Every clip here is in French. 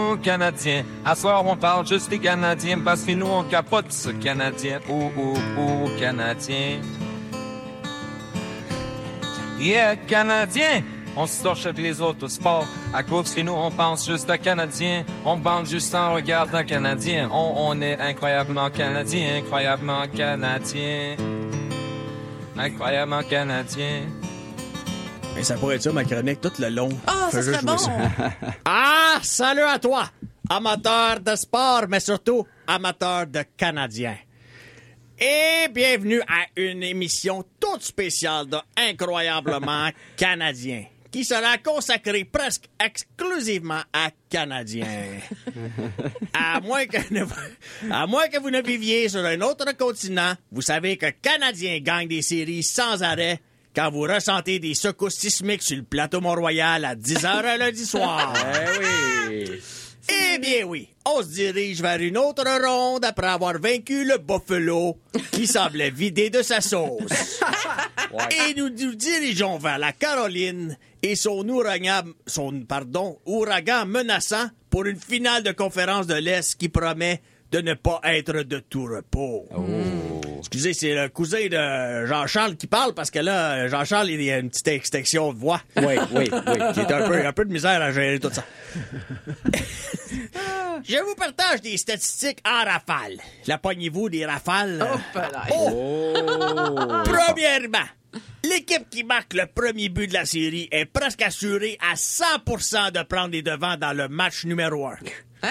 nous, Canadiens. À soir, on parle juste des Canadiens parce que nous, on capote ce Canadien. Canadien. Yeah, Canadien. On se torche avec les autres sports. À cause que nous, on pense juste à Canadiens. On bande juste en regardant Canadiens. On est incroyablement Canadiens, incroyablement Canadiens. Incroyablement Canadiens. Mais ça pourrait être ça, ma chronique, tout le long. Ah, ça serait bon. Ah, salut à toi, amateur de sport, mais surtout amateur de Canadiens. Et bienvenue à une émission toute spéciale de Incroyablement Canadien, qui sera consacrée presque exclusivement à Canadiens. À moins que vous ne viviez sur un autre continent, vous savez que Canadiens gagnent des séries sans arrêt quand vous ressentez des secousses sismiques sur le plateau Mont-Royal à 10h un lundi soir. Eh bien oui, on se dirige vers une autre ronde après avoir vaincu le Buffalo qui semblait vidé de sa sauce. Et nous nous dirigeons vers la Caroline et son ouragan menaçant pour une finale de conférence de l'Est qui promet de ne pas être de tout repos. Excusez, c'est le cousin de Jean-Charles qui parle parce que là, Jean-Charles, il y a une petite extinction de voix. Oui. Qui est un peu de misère à gérer tout ça. Je vous partage des statistiques en rafale. La pognez-vous des rafales? Premièrement, l'équipe qui marque le premier but de la série est presque assurée à 100% de prendre les devants dans le match numéro 1. Hein?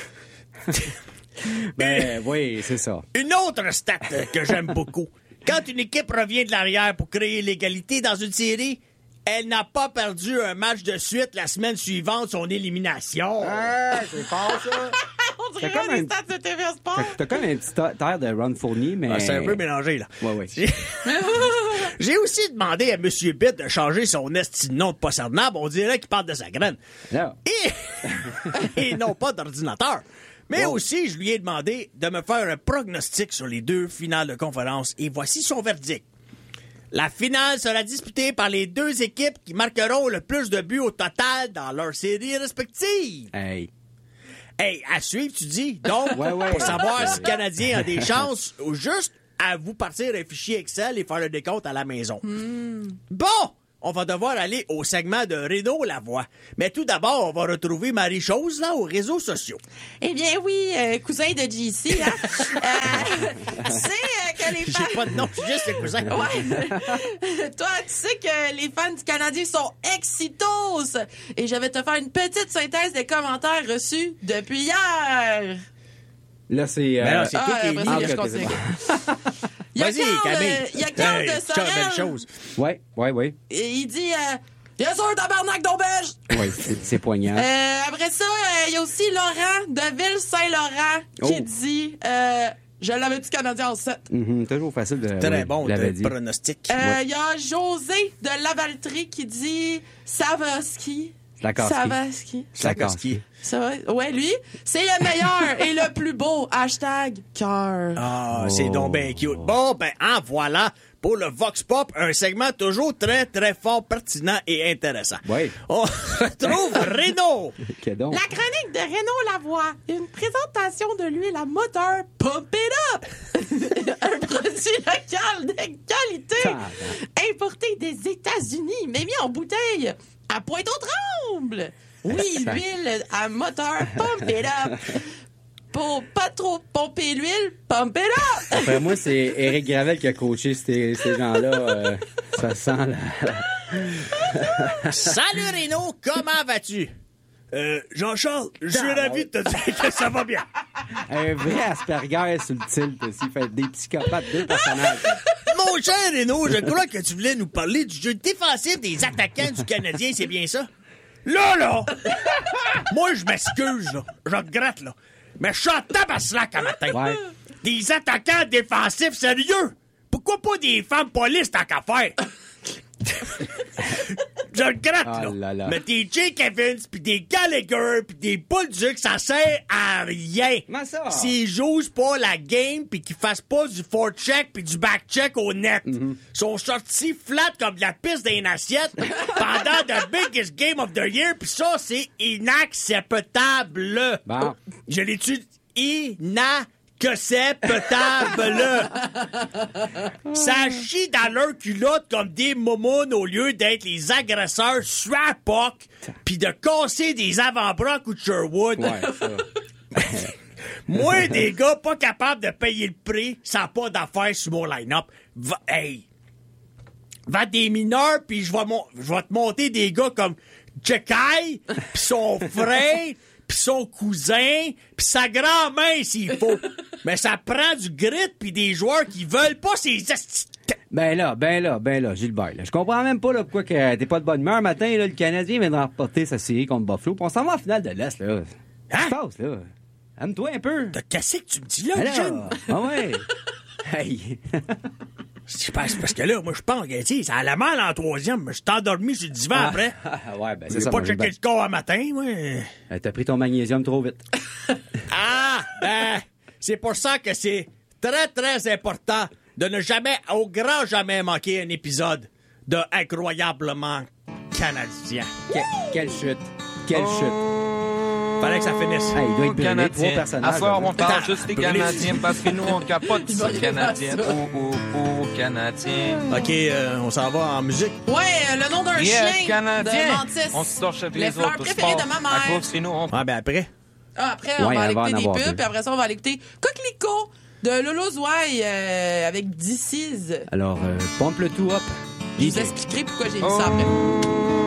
Ben oui, c'est ça. Une autre stat que j'aime beaucoup. Quand une équipe revient de l'arrière pour créer l'égalité dans une série, elle n'a pas perdu un match de suite la semaine suivante son élimination. C'est fort, ça. On dirait des stats de TV Sport. T'as comme un petit air de Ron Fournier, mais... Ah, c'est un peu mélangé, là. Ouais. J'ai aussi demandé à M. Bitt de changer son esti de nom de pas cernable. On dirait qu'il parle de sa graine. Non. Et non pas d'ordinateur. Mais aussi, je lui ai demandé de me faire un prognostic sur les deux finales de conférence. Et voici son verdict. La finale sera disputée par les deux équipes qui marqueront le plus de buts au total dans leurs séries respectives. Hey, à suivre, tu dis. Donc, Ouais. pour savoir si le Canadien a des chances ou juste à vous partir un fichier Excel et faire le décompte à la maison. Bon! On va devoir aller au segment de Renaud Lavoie. Mais tout d'abord, on va retrouver Marie-Chose là aux réseaux sociaux. Eh bien oui, cousin de JC, hein. Tu sais que les fans... J'ai pas de nom, je suis juste le cousin. Ouais. Toi, tu sais que les fans du Canadien sont excitos. Et je vais te faire une petite synthèse des commentaires reçus depuis hier. là, c'est... Ben non, c'est toi qui es après mis. ça, je ok, continue. c'est Il y a Vas-y, Camille. Il y a Carl de Ciao, Sorel. belle chose. Ouais. Et il dit... Bien sûr, tabarnak d'auberge! Ouais, c'est poignant. Après ça, il y a aussi Laurent de Ville-Saint-Laurent qui dit je l'avais dit Canadien en 7. Toujours facile de... Très ouais, bon, je l'avais de dit. pronostic. Il y a José de Lavaltrie qui dit Savaski. Slakowski. Slakowski. Ça va? Ouais, lui, c'est le meilleur et le plus beau. Hashtag cœur. Ah, c'est donc bien cute. Bon, ben, en voilà pour le Vox Pop, un segment toujours très, très fort, pertinent et intéressant. Oui. On retrouve Renaud. Ok, donc. La chronique de Renaud Lavoie. Une présentation de l'huile à moteur Pump It Up. Un produit local de qualité. Importé des États-Unis, mais mis en bouteille à Pointe-aux-Trembles. Oui, l'huile à moteur Pump It Up. Pour pas trop pomper l'huile, Pump It Up. Après moi, c'est Éric Gravel qui a coaché ces gens-là. Ça sent Salut Renaud, comment vas-tu? Jean-Charles, je suis ravi de te dire que ça va bien. un vrai Asperger sur le tilt aussi. Fait des psychopathes, deux personnages. Mon cher Renaud, je crois que tu voulais nous parler du jeu défensif des attaquants du Canadien, c'est bien ça? Là! Moi, je m'excuse, là. Je regrette, là. Mais je suis en tabaslac à matin. Ouais. Des attaquants défensifs sérieux. Pourquoi pas des femmes polices tant qu'à faire? Je le gratte, Ah là là. Mais des Jake Evans, pis des Gallagher, pis des Bolduc, ça sert à rien. Comment ça? S'ils jouent pas la game pis qu'ils fassent pas du forecheck pis du backcheck au net. Ils sont sortis flat comme de la piste d'une assiette pendant the biggest game of the year pis ça, c'est inacceptable. Bon. Je l'étudie inacceptable. Ça chie dans leur culotte comme des momounes au lieu d'être les agresseurs swap-poc pis de casser des avant-bras à coups de Sherwood. Ouais, ça. Moi, des gars pas capables de payer le prix, ça n'a pas d'affaires sur mon line-up. Va des mineurs, puis je vais te monter des gars comme Jekai, pis son frère, pis son cousin, pis sa grand-mère s'il faut. Mais ça prend du grit pis des joueurs qui veulent pas ces Ben là, Gilbert, là. Je comprends même pas, là, pourquoi que t'es pas de bonne humeur. Matin, là, le Canadien vient de remporter sa série contre Buffalo, pis on s'en va en finale de l'Est, là. Qu'est-ce qui se passe, là? Aime-toi un peu. Qu'est-ce que tu me dis là, Ben jeune? là, ah ouais. Hey. Je pense, parce que là, moi, je pense que, tu sais, ça allait mal en troisième, mais je suis endormi sur le divan après. Ouais, ben c'est J'ai ça. pas mon checké Gilbert. le score un matin, moi. T'as pris ton magnésium trop vite. C'est pour ça que c'est très, très important de ne jamais, au grand jamais, manquer un épisode de Incroyablement Canadien. Quelle chute. Quelle chute. Fallait que ça finisse. Hey, il doit être brûlé, 3 Canadiens. personnages. À soir, on parle Attends, juste des brûlé. Canadiens parce que nous, on capote sur les Canadiens. Canadiens. OK, on s'en va en musique. Ouais, le nom d'un Yeah, chien Canadiens. de Mantis. On se torche avec Les les fleurs autres préférées sports. de ma mère. À cause que nous, on... Ah, ben après. Après, on Ouais, va elle va aller en écouter des avoir pubs, deux. puis après ça, on va aller écouter Coquelicot de Lolo Zouaï avec DC's. Alors, pompe le tout, hop. Je vous expliquerai pourquoi j'ai mis ça après.